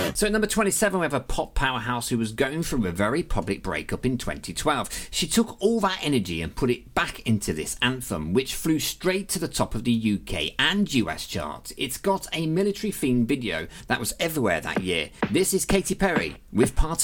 So at number 27 we have a pop powerhouse who was going through a very public breakup in 2012. She took all that energy and put it back into this anthem, which flew straight to the top of the UK and US charts. It's got a military themed video that was everywhere that year. This is Katy Perry with Part